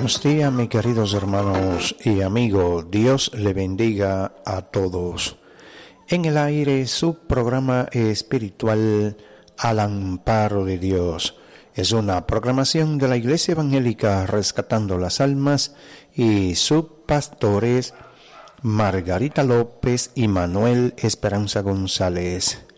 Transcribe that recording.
Buenos días, mis queridos hermanos y amigos. Dios le bendiga a todos. En el aire, su programa espiritual Al Amparo de Dios. Es una programación de la Iglesia Evangélica Rescatando las Almas y sus pastores Margarita López y Manuel Esperanza González.